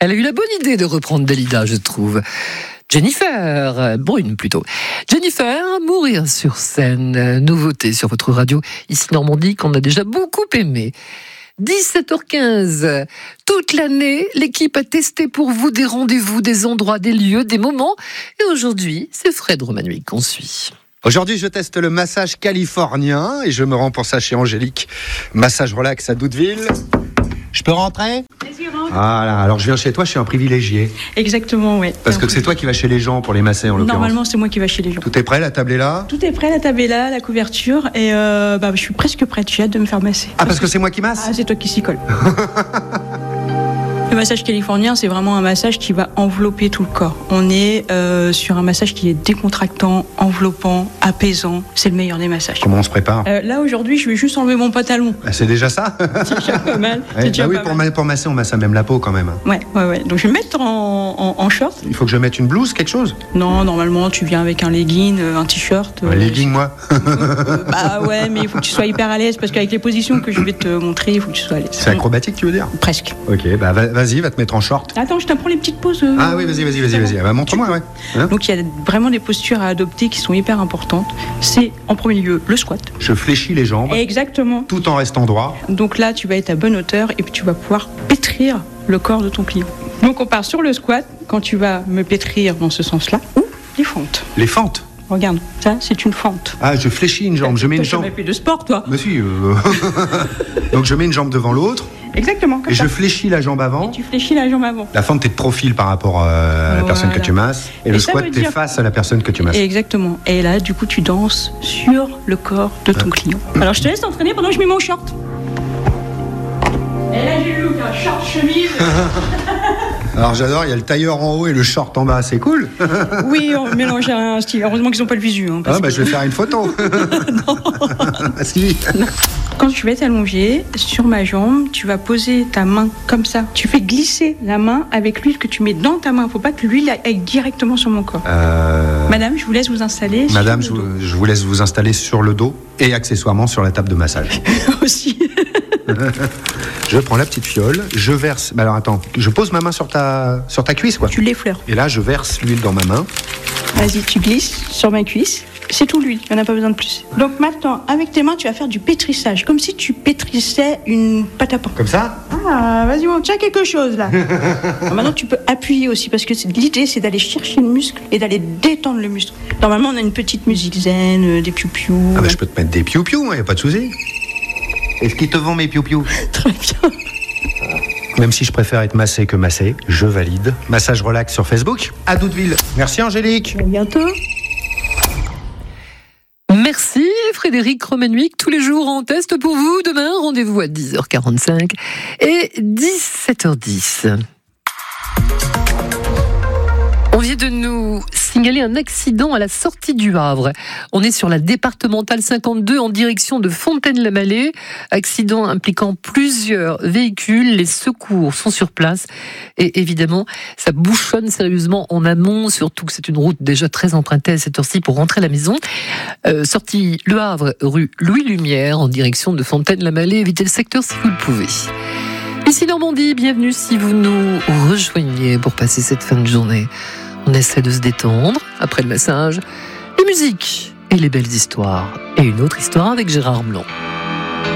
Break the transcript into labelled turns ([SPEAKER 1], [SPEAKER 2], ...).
[SPEAKER 1] Elle a eu la bonne idée de reprendre Dalida, je trouve. Jennifer, Brune plutôt. Jennifer, Mourir sur scène, nouveauté sur votre radio, ici Normandie, qu'on a déjà beaucoup aimé. 17h15, toute l'année, l'équipe a testé pour vous des rendez-vous, des endroits, des lieux, des moments. Et aujourd'hui, c'est Fred Romanuik qu'on suit.
[SPEAKER 2] Aujourd'hui, je teste le massage californien et je me rends pour ça chez Angélique. Massage relax à Douteville. Je peux rentrer ? Voilà, alors je viens chez toi, je suis un privilégié.
[SPEAKER 3] Exactement, oui.
[SPEAKER 2] Parce que c'est toi qui vas chez les gens pour les masser en l'occurrence.
[SPEAKER 3] Normalement, c'est moi qui vais chez les gens.
[SPEAKER 2] Tout est prêt, la table est là ?
[SPEAKER 3] Tout est prêt, la table est là, la couverture, et je suis presque prête, j'ai hâte de me faire masser.
[SPEAKER 2] Ah, parce que c'est moi qui masse ?
[SPEAKER 3] Ah, c'est toi qui s'y colle. Le massage californien, c'est vraiment un massage qui va envelopper tout le corps. On est sur un massage qui est décontractant, enveloppant, apaisant. C'est le meilleur des massages.
[SPEAKER 2] Comment on se prépare ?
[SPEAKER 3] Là, aujourd'hui, je vais juste enlever mon pantalon.
[SPEAKER 2] C'est déjà ça ?
[SPEAKER 3] C'est déjà pas mal.
[SPEAKER 2] Ouais, pour masser, on masse même la peau quand même.
[SPEAKER 3] Ouais. Donc, je vais me mettre en short.
[SPEAKER 2] Il faut que je mette une blouse, quelque chose ?
[SPEAKER 3] Non, normalement, tu viens avec un legging, un t-shirt.
[SPEAKER 2] Un legging, moi ?
[SPEAKER 3] Ouais, mais il faut que tu sois hyper à l'aise parce qu'avec les positions que je vais te montrer, il faut que tu sois à l'aise.
[SPEAKER 2] C'est acrobatique, tu veux dire ?
[SPEAKER 3] Presque.
[SPEAKER 2] Ok, vas-y, va te mettre en short.
[SPEAKER 3] Attends, je t'apprends les petites poses.
[SPEAKER 2] Ah oui, vas-y. Montre-moi, ouais. Hein ?
[SPEAKER 3] Donc il y a vraiment des postures à adopter qui sont hyper importantes. C'est en premier lieu le squat.
[SPEAKER 2] Je fléchis les jambes.
[SPEAKER 3] Exactement.
[SPEAKER 2] Tout en restant droit.
[SPEAKER 3] Donc là, tu vas être à bonne hauteur et puis tu vas pouvoir pétrir le corps de ton client. Donc on part sur le squat quand tu vas me pétrir dans ce sens-là ou les fentes.
[SPEAKER 2] Les fentes ?
[SPEAKER 3] Regarde, ça c'est une fente.
[SPEAKER 2] Ah, je fléchis une jambe, je mets une jambe.
[SPEAKER 3] Tu fais plus de sport, toi.
[SPEAKER 2] Mais si. Donc je mets une jambe devant l'autre.
[SPEAKER 3] Exactement. Comme
[SPEAKER 2] et
[SPEAKER 3] ça.
[SPEAKER 2] Je fléchis la jambe avant.
[SPEAKER 3] Et tu fléchis la jambe avant.
[SPEAKER 2] La fente est de profil par rapport à la personne que tu masses. Et le squat t'es face à la personne que tu masses.
[SPEAKER 3] Exactement. Et là, du coup, tu danses sur le corps de ton client. Alors je te laisse t'entraîner pendant que je mets mon short. Et là, j'ai le look, un short chemise.
[SPEAKER 2] Alors j'adore, il y a le tailleur en haut et le short en bas, c'est cool.
[SPEAKER 3] Oui, on mélange un style. Heureusement qu'ils n'ont pas le visu.
[SPEAKER 2] Je vais faire une photo.
[SPEAKER 3] Non.
[SPEAKER 2] Si.
[SPEAKER 3] Non. Quand tu vas t'allonger sur ma jambe, tu vas poser ta main comme ça. Tu fais glisser la main avec l'huile que tu mets dans ta main. Il ne faut pas que l'huile aille directement sur mon corps. Madame, je vous laisse vous installer.
[SPEAKER 2] Madame, je vous laisse vous installer sur le dos et accessoirement sur la table de massage.
[SPEAKER 3] Aussi.
[SPEAKER 2] Je prends la petite fiole, je verse. Alors attends, je pose ma main sur ta cuisse, quoi.
[SPEAKER 3] Tu l'effleures.
[SPEAKER 2] Et là, je verse l'huile dans ma main.
[SPEAKER 3] Vas-y, tu glisses sur ma cuisse. C'est tout l'huile, il n'y en a pas besoin de plus. Donc maintenant, avec tes mains, tu vas faire du pétrissage, comme si tu pétrissais une pâte à pain.
[SPEAKER 2] Comme ça ?
[SPEAKER 3] Ah, vas-y, on tient quelque chose là. Alors, maintenant, tu peux appuyer aussi, parce que l'idée, c'est d'aller chercher le muscle et d'aller détendre le muscle. Normalement, on a une petite musique zen, des piou-piou.
[SPEAKER 2] Ah je peux te mettre des piou-piou, il n'y a pas de souci. Est-ce qu'ils te vendent mes piou-piou ?
[SPEAKER 3] Très bien.
[SPEAKER 2] Même si je préfère être massé que massé, je valide. Massage relax sur Facebook, à Douteville. Merci Angélique.
[SPEAKER 3] À bientôt.
[SPEAKER 1] Merci Frédéric Romanuik, tous les jours en test pour vous. Demain, rendez-vous à 10h45 et 17h10. On vient de nous signaler un accident à la sortie du Havre. On est sur la départementale 52 en direction de Fontaine-la-Vallée. Accident impliquant plusieurs véhicules. Les secours sont sur place. Et évidemment, ça bouchonne sérieusement en amont, surtout que c'est une route déjà très empruntée à cette heure-ci pour rentrer à la maison. Sortie Le Havre, rue Louis Lumière, en direction de Fontaine-la-Vallée. Évitez le secteur si vous le pouvez. Ici Normandie, bienvenue si vous nous rejoignez pour passer cette fin de journée. On essaie de se détendre après le massage, les musiques et les belles histoires. Et une autre histoire avec Gérard Blanc.